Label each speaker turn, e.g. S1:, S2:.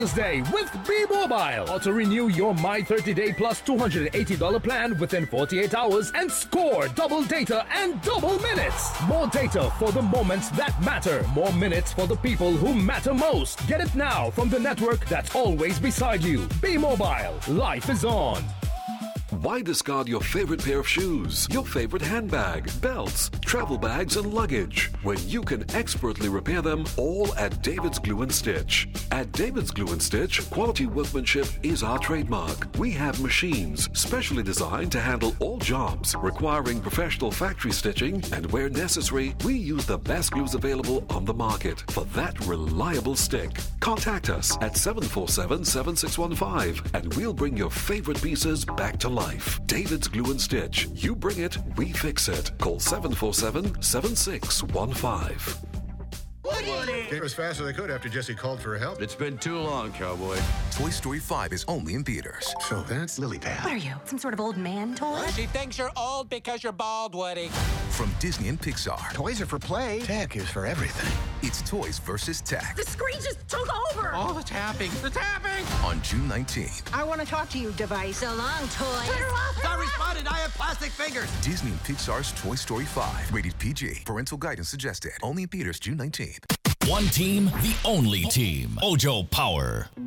S1: Day with B-Mobile. Auto renew your My 30-Day plus $280 plan within 48 hours and score double data and double minutes. More data for the moments that matter. More minutes for the people who matter most. Get it now from the network that's always beside you. B-Mobile. Life is on.
S2: Why discard your favorite pair of shoes, your favorite handbag, belts, travel bags, and luggage when you can expertly repair them all at David's Glue and Stitch? At David's Glue and Stitch, quality workmanship is our trademark. We have machines specially designed to handle all jobs requiring professional factory stitching, and where necessary, we use the best glues available on the market for that reliable stick. Contact us at 747-7615 and we'll bring your favorite pieces back to life. David's Glue and Stitch. You bring it, we fix it. Call 747-7615.
S3: Came as fast as they could after Jesse called for help.
S4: It's been too long, cowboy.
S5: Toy Story 5 is only in theaters.
S3: So that's Lily Pad.
S6: What are you, some sort of old man toy?
S7: She thinks you're old because you're bald, Woody.
S5: From Disney and Pixar.
S3: Toys are for play. Tech is for everything.
S5: It's Toys versus Tech.
S6: The screen just took over!
S7: Oh, it's happening. It's happening.
S5: On June 19th.
S6: I want to talk to you, device. So long, toys. Turn her off!
S7: Sorry, Spotted. I have plastic fingers.
S5: Disney and Pixar's Toy Story 5. Rated PG. Parental guidance suggested. Only in theaters June 19th.
S8: One team, the only team. Ojo Power.